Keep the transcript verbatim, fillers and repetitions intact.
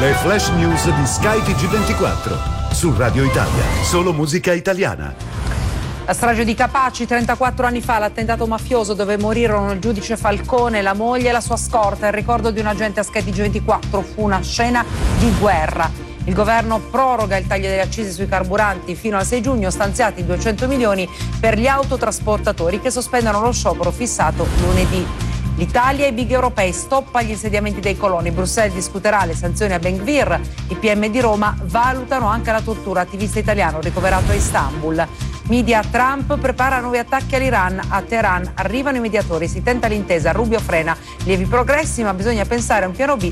Le flash news di Sky T G ventiquattro. Su Radio Italia. Solo musica italiana. La strage di Capaci, trentaquattro anni fa, l'attentato mafioso dove morirono il giudice Falcone, la moglie e la sua scorta. Il ricordo di un agente a Sky T G ventiquattro fu una scena di guerra. Il governo proroga il taglio delle accise sui carburanti fino al sei giugno, stanziati duecento milioni per gli autotrasportatori che sospendono lo sciopero fissato lunedì. L'Italia e i big europei, stop agli insediamenti dei coloni. Bruxelles discuterà le sanzioni a Ben Gvir. I P M di Roma valutano anche la tortura attivista italiano ricoverato a Istanbul. Media, Trump prepara nuovi attacchi all'Iran. A Teheran arrivano i mediatori, si tenta l'intesa, Rubio frena lievi progressi, ma bisogna pensare a un piano B